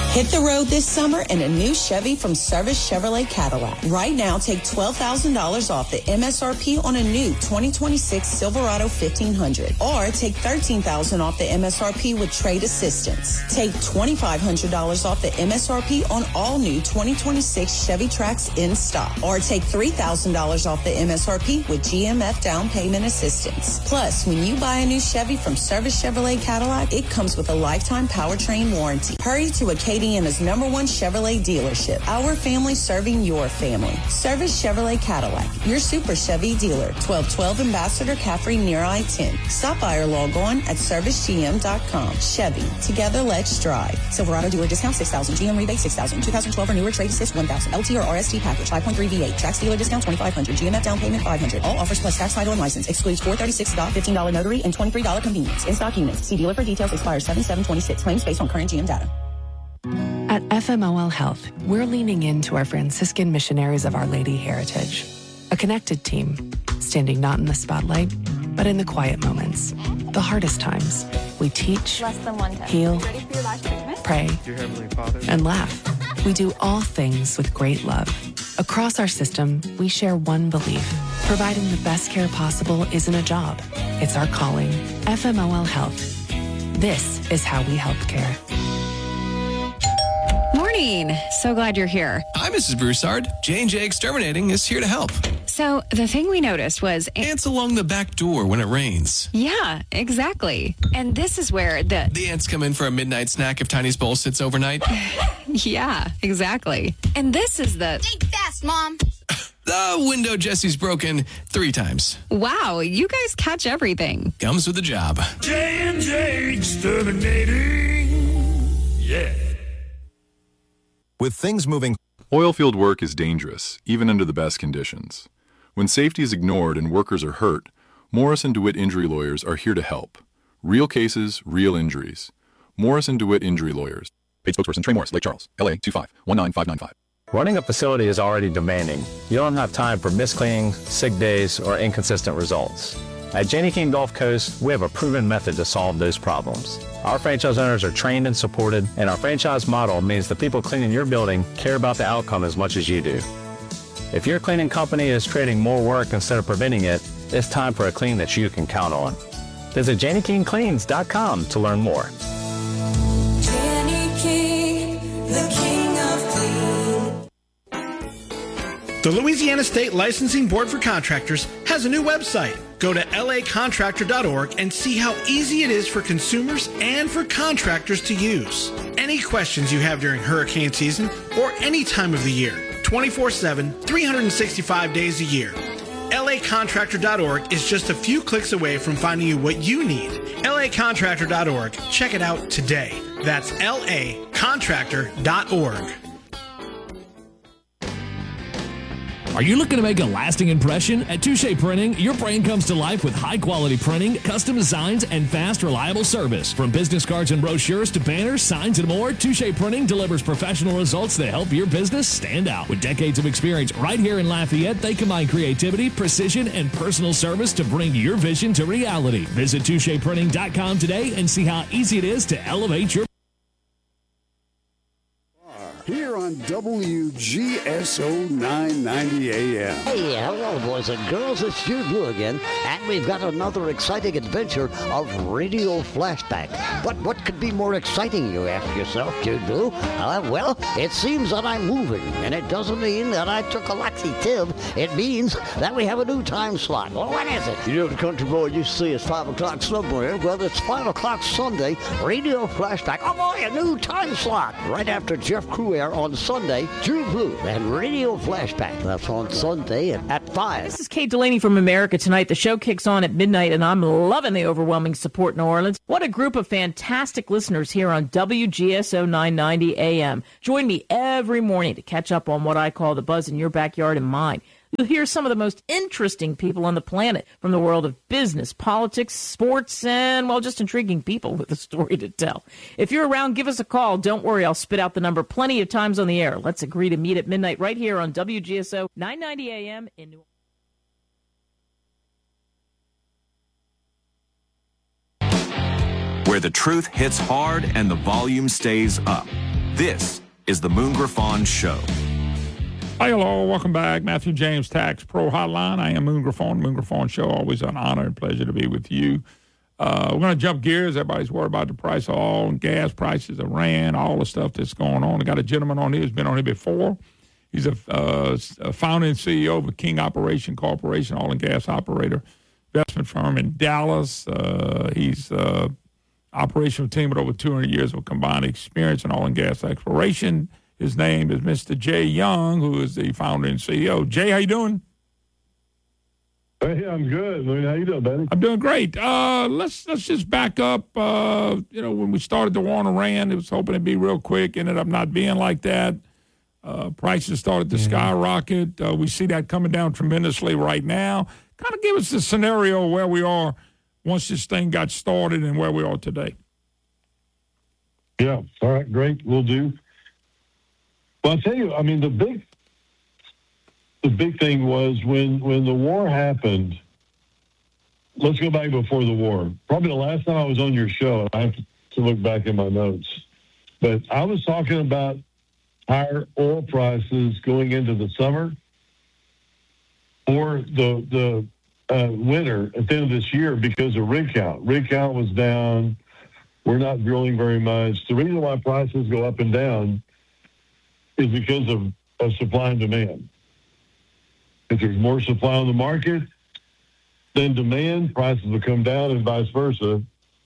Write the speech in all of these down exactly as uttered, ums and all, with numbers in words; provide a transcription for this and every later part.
Hit the road this summer in a new Chevy from Service Chevrolet Cadillac. Right now, take twelve thousand dollars off the M S R P on a new twenty twenty-six Silverado fifteen hundred. Or take thirteen thousand dollars off the M S R P with trade assistance. Take twenty-five hundred dollars off the M S R P on all new twenty twenty-six Chevy Trax in stock. Or take three thousand dollars off the M S R P with G M F down payment assistance. Plus, when you buy a new Chevy from Service Chevrolet Cadillac, it comes with a lifetime powertrain warranty. Hurry to Acadiana's number one Chevrolet dealership. Our family serving your family. Service Chevrolet Cadillac, your Super Chevy dealer. twelve twelve Ambassador Caffrey near I ten. Stop by or log on at service g m dot com. Chevy, together let's drive. Silverado dealer discount six thousand dollars. G M rebate six thousand dollars. two thousand twelve or newer trade assist one thousand dollars. L T or R S T package five point three V eight. Trax dealer discount twenty-five hundred dollars. G M F down payment five hundred dollars. All offers plus tax, title, and license. Excludes four thirty-six doc, fifteen dollars notary, and twenty-three dollars convenience. In stock units. See dealer for details. Expires seven seven twenty-six. Claims based on current G M data. At F M O L Health, we're leaning into our Franciscan missionaries of Our Lady heritage. A connected team, standing not in the spotlight, but in the quiet moments, the hardest times. We teach, Less than one tenth. heal, Ready for your last treatment? pray, Dear Heavenly Father, and laugh. We do all things with great love. Across our system, we share one belief. Providing the best care possible isn't a job. It's our calling. F M O L Health. This is how we help care. Morning. So glad you're here. Hi, Missus Broussard. J and J Exterminating is here to help. So the thing we noticed was... Ants along the back door when it rains. Yeah, exactly. And this is where the... The ants come in for a midnight snack if Tiny's bowl sits overnight. Yeah, exactly. And this is the... Think fast, Mom. The window Jesse's broken three times. Wow, you guys catch everything. Comes with the job. J and J Exterminating. Yeah. With things moving, oilfield work is dangerous, even under the best conditions. When safety is ignored and workers are hurt, Morris and DeWitt Injury Lawyers are here to help. Real cases, real injuries. Morris and DeWitt Injury Lawyers. Paid spokesperson Trey Morris, Lake Charles, L A two five one nine five nine five. Running a facility is already demanding. You don't have time for miscleaning, sick days, or inconsistent results. At Janney King Gulf Coast, we have a proven method to solve those problems. Our franchise owners are trained and supported, and our franchise model means the people cleaning your building care about the outcome as much as you do. If your cleaning company is creating more work instead of preventing it, it's time for a clean that you can count on. Visit Janney King Cleans dot com to learn more. Janney King, the king of clean. The Louisiana State Licensing Board for Contractors has a new website. Go to L A contractor dot org and see how easy it is for consumers and for contractors to use. Any questions you have during hurricane season or any time of the year, twenty-four seven, three hundred sixty-five days a year. L A contractor dot org is just a few clicks away from finding you what you need. L A contractor dot org. Check it out today. That's L A contractor dot org. Are you looking to make a lasting impression? At Touche Printing, your brand comes to life with high-quality printing, custom designs, and fast, reliable service. From business cards and brochures to banners, signs, and more, Touche Printing delivers professional results that help your business stand out. With decades of experience right here in Lafayette, they combine creativity, precision, and personal service to bring your vision to reality. Visit touche printing dot com today and see how easy it is to elevate your here on W G S O nine ninety A M. Hey, hello, boys and girls. It's Jude Blue again, and we've got another exciting adventure of Radio Flashback. But what could be more exciting, you ask yourself, Jude Blue? Uh, well, it seems that I'm moving, and it doesn't mean that I took a laxative. It means that we have a new time slot. Well, what is it? You know, the country boy you see is five o'clock somewhere. Well, it's five o'clock Sunday, Radio Flashback. Oh, boy, a new time slot. Right after Jeff Cruair on Sunday, Jude Blue and Radio Flashback. That's on Sunday at five. This is Kate Delaney from America Tonight. The show kicks on at midnight, and I'm loving the overwhelming support in New Orleans. What a group of fantastic listeners here on W G S O nine ninety A M. Join me every morning to catch up on what I call the buzz in your backyard and mine. You'll hear some of the most interesting people on the planet from the world of business, politics, sports, and, well, just intriguing people with a story to tell. If you're around, give us a call. Don't worry, I'll spit out the number plenty of times on the air. Let's agree to meet at midnight right here on W G S O nine ninety A M in New Orleans. Where the truth hits hard and the volume stays up. This is the Moon Griffon Show. Hi, hello, welcome back. Matthew James Tax Pro Hotline. I am Moon Griffon, Moon Griffon Show. Always an honor and pleasure to be with you. Uh, we're going to jump gears. Everybody's worried about the price of oil and gas prices, Iran, all the stuff that's going on. I got a gentleman on here who's been on here before. He's a, uh, a founding C E O of a King Operation Corporation, oil and gas operator, investment firm in Dallas. Uh, he's uh, operational team with over two hundred years of combined experience in oil and gas exploration. His name is Mister Jay Young, who is the founder and C E O. Jay, how you doing? Hey, I'm good. How you doing, buddy? I'm doing great. Uh, let's let's just back up. Uh, you know, when we started the war in Iran, it was hoping to be real quick. Ended up not being like that. Uh, prices started to mm-hmm. skyrocket. Uh, we see that coming down tremendously right now. Kind of give us the scenario where we are once this thing got started and where we are today. Yeah. All right. Great. We'll do. Well, I'll tell you, I mean, the big the big thing was when, when the war happened, let's go back before the war. Probably the last time I was on your show, I have to look back in my notes, but I was talking about higher oil prices going into the summer or the the uh, winter at the end of this year because of rig count. Rig count was down. We're not drilling very much. The reason why prices go up and down is because of, of supply and demand. If there's more supply on the market than demand, prices will come down and vice versa.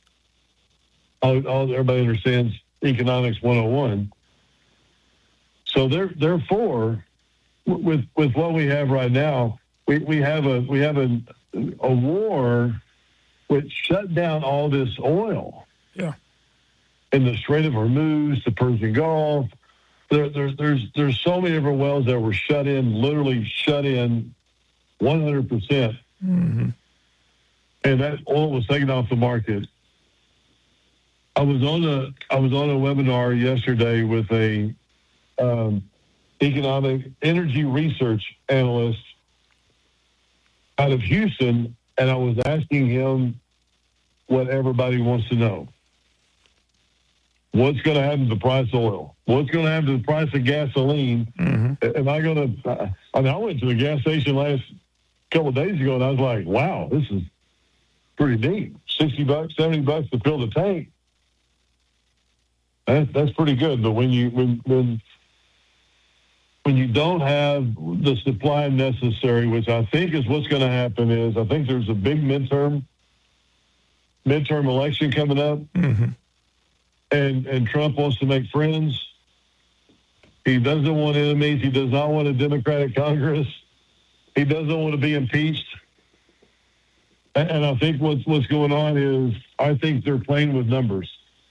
All, all, everybody understands economics one oh one. So there, therefore, with with what we have right now, we, we have a we have a a war which shut down all this oil. Yeah. In the Strait of Hormuz, the Persian Gulf, there, there, there's there's so many different wells that were shut in, literally shut in, one hundred percent, mm-hmm. and that oil was taken off the market. I was on a I was on a webinar yesterday with a Um, economic energy research analyst out of Houston, and I was asking him what everybody wants to know. What's going to happen to the price of oil? What's going to happen to the price of gasoline? Mm-hmm. Am I going to, I mean, I went to the gas station last couple of days ago, and I was like, wow, this is pretty neat. sixty bucks, seventy bucks to fill the tank. That's, that's pretty good. But when you, when, when, when you don't have the supply necessary, which I think is what's going to happen is I think there's a big midterm midterm election coming up, mm-hmm. and, and Trump wants to make friends. He doesn't want enemies. He does not want a Democratic Congress. He doesn't want to be impeached. And, and I think what's, what's going on is I think they're playing with numbers.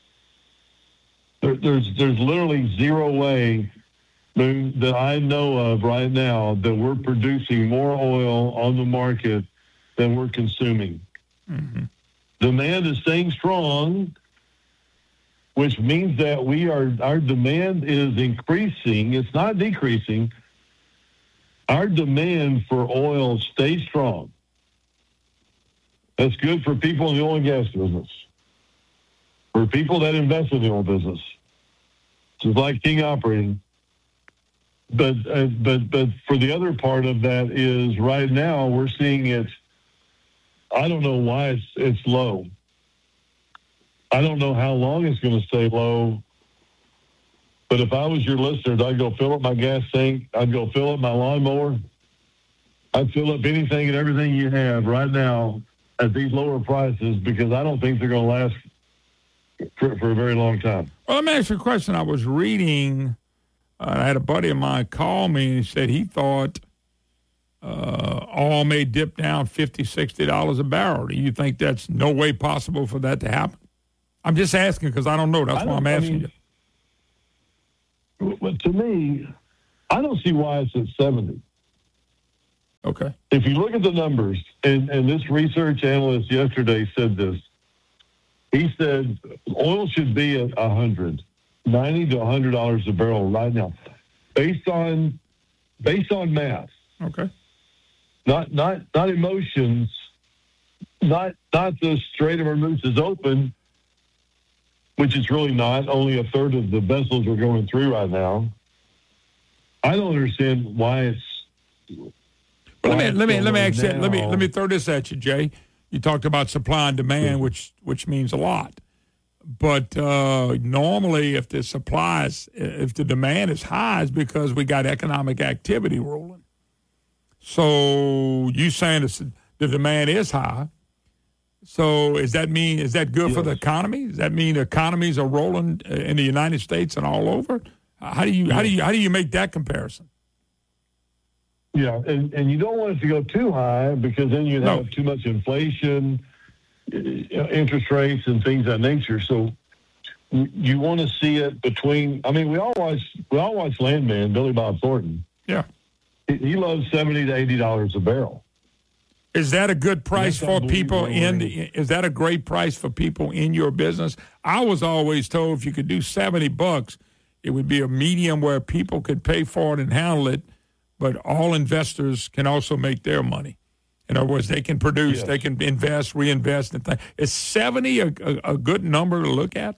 There, there's, there's literally zero way that I know of right now that we're producing more oil on the market than we're consuming. Mm-hmm. Demand is staying strong, which means that we are our demand is increasing. It's not decreasing. Our demand for oil stays strong. That's good for people in the oil and gas business, for people that invest in the oil business, just like King Operating. But uh, but but for the other part of that is right now we're seeing it. I don't know why it's it's low. I don't know how long it's going to stay low. But if I was your listeners, I'd go fill up my gas tank. I'd go fill up my lawnmower. I'd fill up anything and everything you have right now at these lower prices because I don't think they're going to last for, for a very long time. Well, let me ask you a question. I was reading. Uh, I had a buddy of mine call me and he said he thought uh, oil may dip down fifty dollars, sixty dollars a barrel. Do you think that's no way possible for that to happen? I'm just asking because I don't know. That's I why I'm asking I mean, you. Well, to me, I don't see why it's at seventy. Okay. If you look at the numbers, and, and this research analyst yesterday said this, he said oil should be at one hundred. ninety to one hundred dollars a barrel right now, based on based on math. Okay. Not not not emotions. Not not the Strait of Hormuz is open. which is really not. Only a third of the vessels are going through right now. I don't understand why it's. Well, let me let me let me actually, let me let me throw this at you, Jay. You talked about supply and demand, which which means a lot. But uh, normally, if the supply is, if the demand is high, it's because we got economic activity rolling. So you saying the demand is high. So does that mean, is that good yes. for the economy? Does that mean economies are rolling in the United States and all over? How do you yes. how do you how do you make that comparison? Yeah, and, and you don't want it to go too high because then you'd no. have too much inflation, interest rates, and things of that nature. So you want to see it between. I mean, we all watch we all watch Landman, Billy Bob Thornton. Yeah, he, he loves seventy to eighty dollars a barrel. Is that a good price for people in? The, is that a great price for people in your business? I was always told if you could do seventy bucks, it would be a medium where people could pay for it and handle it, but all investors can also make their money. In other words, they can produce, yes. they can invest, reinvest, and things. Is seventy a, a, a good number to look at?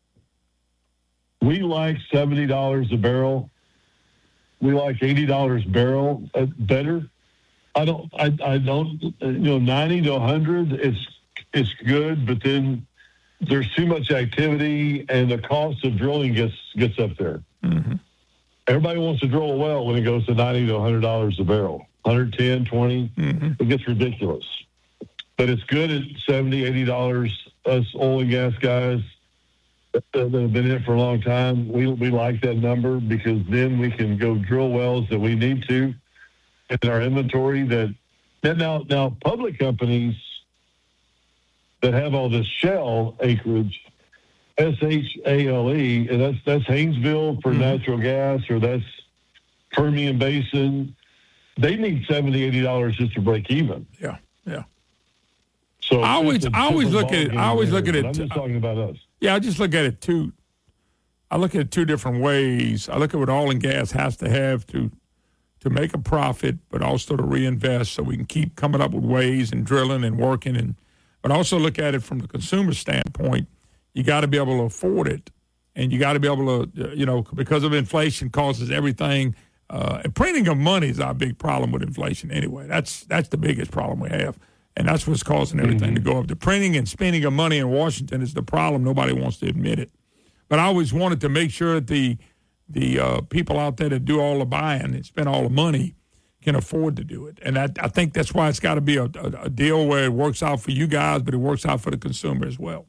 We like seventy dollars a barrel. We like eighty dollars a barrel uh, better. I don't, I, I don't, you know, ninety to a hundred is, is good, but then there's too much activity and the cost of drilling gets, gets up there. Mm-hmm. Everybody wants to drill a well when it goes to ninety to a hundred dollars a barrel, one ten, twenty, mm-hmm. it gets ridiculous. But it's good at seventy, eighty dollars. Us oil and gas guys that have been in it for a long time, we, we like that number because then we can go drill wells that we need to in our inventory. That now now public companies that have all this shale acreage, S H A L E, and that's that's Haynesville for mm-hmm. natural gas, or that's Permian Basin. They need seventy, eighty dollars just to break even. Yeah, yeah. So I always I always look at it. I always look at it. I'm just talking about us. Yeah, I just look at it two. I look at it two different ways. I look at what oil and gas has to have to. to make a profit, but also to reinvest so we can keep coming up with ways and drilling and working. And but also look at it from the consumer standpoint. You got to be able to afford it, and you got to be able to, you know, because of inflation causes everything. Uh, and printing of money is our big problem with inflation anyway. That's that's the biggest problem we have, and that's what's causing everything mm-hmm. to go up. The printing and spending of money in Washington is the problem. Nobody wants to admit it. But I always wanted to make sure that the the uh, people out there that do all the buying and spend all the money can afford to do it. And I, I think that's why it's got to be a, a, a deal where it works out for you guys, but it works out for the consumer as well.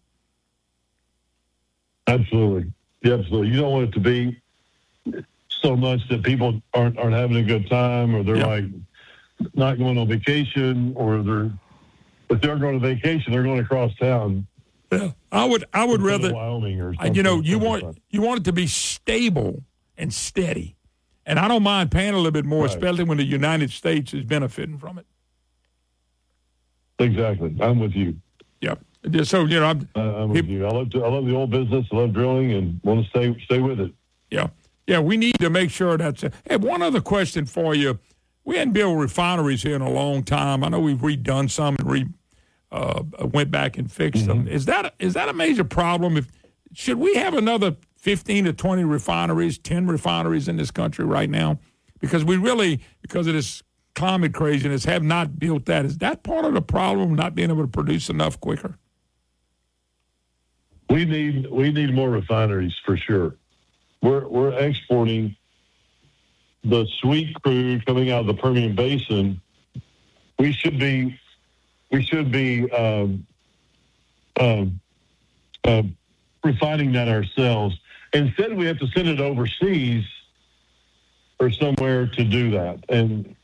Absolutely. Yeah, absolutely. You don't want it to be so much that people aren't aren't having a good time, or they're yeah. like not going on vacation, or they're if they're going on vacation, they're going across town. Yeah, I would I would rather Wyoming or something, you know you want like you want it to be stable and steady, and I don't mind paying a little bit more, right. especially when the United States is benefiting from it. Exactly, I'm with you. Yeah. So you know, I'm, uh, I'm with you. I love to, I love the old business. I love drilling, and want to stay stay with it. Yeah, yeah. We need to make sure that's. A, hey, one other question for you: we hadn't built refineries here in a long time. I know we've redone some and re, uh, went back and fixed mm-hmm. them. Is that is that a major problem? If should we have another fifteen to twenty refineries, ten refineries in this country right now? Because we really, because of this climate craziness, have not built that. Is that part of the problem? Not being able to produce enough quicker? We need we need more refineries for sure. We're we're exporting the sweet crude coming out of the Permian Basin. We should be we should be um, um, uh, refining that ourselves. Instead, we have to send it overseas or somewhere to do that, and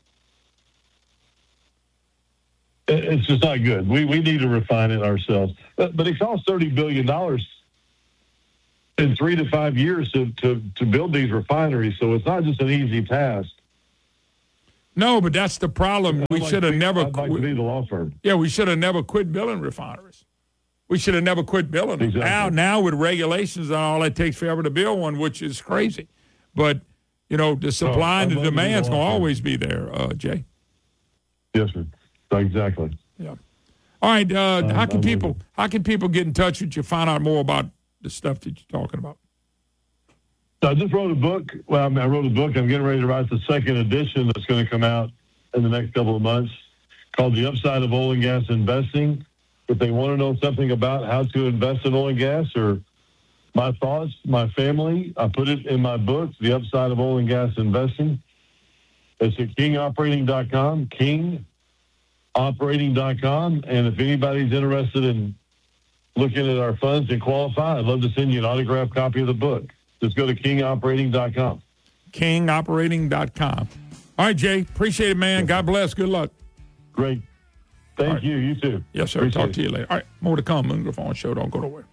it's just not good. We we need to refine it ourselves. But, but it costs thirty billion dollars in three to five years to, to, to build these refineries, so it's not just an easy task. No, but that's the problem. We should have never. I'd like to be the law firm. Yeah, we should have never quit building refineries. We should have never quit building them. Exactly. Now, now with regulations and all, it takes forever to build one, which is crazy. But, you know, the supply oh, and the demand's going to always be there, uh, Jay. Yes, sir. Exactly. Yeah. All right. Uh, um, how can I'm people? How can people get in touch with you? Find out more about the stuff that you're talking about? So I just wrote a book. Well, I, mean, I wrote a book. I'm getting ready to write the second edition that's going to come out in the next couple of months called The Upside of Oil and Gas Investing. If they want to know something about how to invest in oil and gas or my thoughts, my family, I put it in my book, The Upside of Oil and Gas Investing. It's at king operating dot com, king operating dot com. And if anybody's interested in looking at our funds and qualify, I'd love to send you an autographed copy of the book. Just go to king operating dot com. king operating dot com. All right, Jay. Appreciate it, man. God bless. Good luck. Great. Thank right. you. You too. Yes, sir. Appreciate Talk it. to you later. All right. More to come. Moon Griffon Show. Don't go nowhere.